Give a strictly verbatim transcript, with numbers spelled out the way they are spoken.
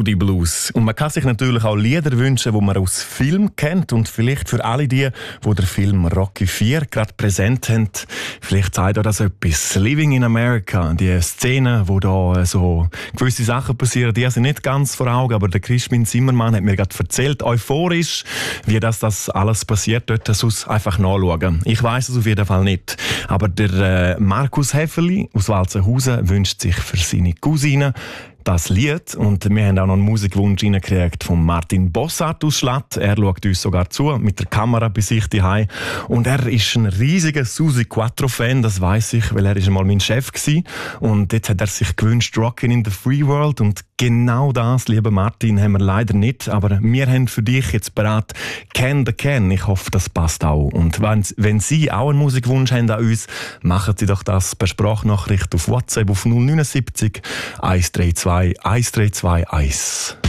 Moody Blues. Und man kann sich natürlich auch Lieder wünschen, die man aus Film kennt. Und vielleicht für alle die, die den Film Rocky vier gerade präsent haben, vielleicht sagt auch das etwas. Living in America, die Szene, wo da so gewisse Sachen passieren, die sind nicht ganz vor Augen, aber der Crispin Zimmermann hat mir gerade erzählt, euphorisch, wie das, das alles passiert dort, sonst einfach nachschauen. Ich weiss es auf jeden Fall nicht. Aber der äh, Markus Häferli aus Walzenhausen wünscht sich für seine Cousine das Lied. Und wir haben auch noch einen Musikwunsch reingekriegt von Martin Bossart aus Schlatt. Er schaut uns sogar zu, mit der Kamera bei sich daheim. Und er ist ein riesiger Susi Quattro-Fan, das weiss ich, weil er ist einmal mein Chef war. Und jetzt hat er sich gewünscht, Rockin' in the Free World. Und genau das, lieber Martin, haben wir leider nicht. Aber wir haben für dich jetzt bereit Can the Can. Ich hoffe, das passt auch. Und wenn, wenn Sie auch einen Musikwunsch haben an uns, machen Sie doch das per Sprachnachricht auf WhatsApp auf null neun sieben eins drei zwei eins drei zwei eins.